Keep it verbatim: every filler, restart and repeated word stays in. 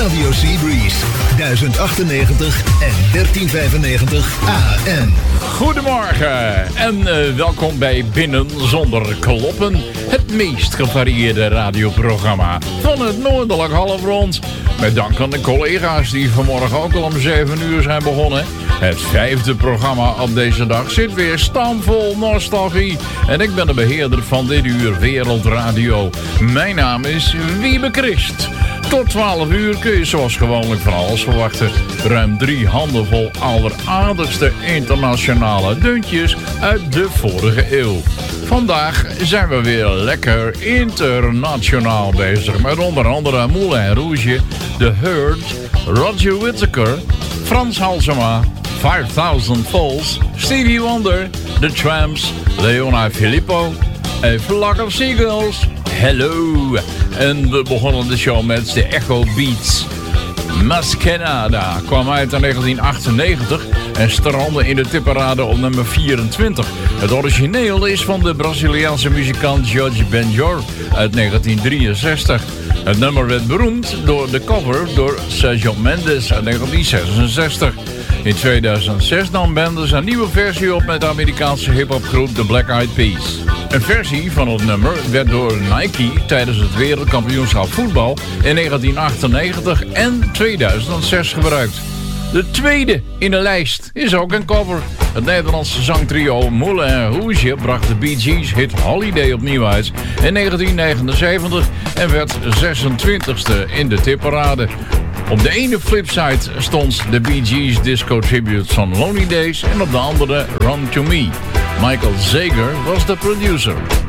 Radio Seabreeze, duizend achtennegentig en dertien vijfennegentig A M. Goedemorgen en uh, welkom bij Binnen Zonder Kloppen. Het meest gevarieerde radioprogramma van het noordelijk halfrond. Met dank aan de collega's die vanmorgen ook al om zeven uur zijn begonnen. Het vijfde programma op deze dag zit weer stamvol nostalgie. En ik ben de beheerder van dit uur Wereldradio. Mijn naam is Wiebe Christ. Tot twaalf uur kun je zoals gewoonlijk van alles verwachten. Ruim drie handen vol alleraardigste internationale deuntjes uit de vorige eeuw. Vandaag zijn we weer lekker internationaal bezig. Met onder andere Moulin Rouge, The Hurt, Roger Whittaker, Frans Halsema, vijfduizend Volts, Stevie Wonder, The Tramps, Leona Filippo en Flock of Seagulls. Hello! En we begonnen de show met de Echo Beats. Maskenada kwam uit in negentien achtennegentig en strandde in de tipparade op nummer vierentwintig. Het origineel is van de Braziliaanse muzikant Jorge Benjor uit negentien drieënzestig. Het nummer werd beroemd door de cover door Sergio Mendes uit negentien zesenzestig. In tweeduizend zes nam Mendes een nieuwe versie op met de Amerikaanse hiphopgroep The Black Eyed Peas. Een versie van het nummer werd door Nike tijdens het wereldkampioenschap voetbal in negentien achtennegentig en tweeduizend zes gebruikt. De tweede in de lijst is ook een cover. Het Nederlandse zangtrio Moulin Rouge bracht de Bee Gees hit Holiday opnieuw uit in negentien negenenzeventig en werd zesentwintigste in de tipparade. Op de ene flipside stond de Bee Gees disco tribute van Lonely Days en op de andere Run to Me. Michael Zager was de producer.